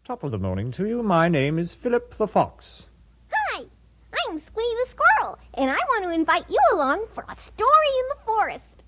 Top of the morning to you. My name is Philip the Fox. Hi, I'm Squee the Squirrel, and I want to invite you along for a story in the forest.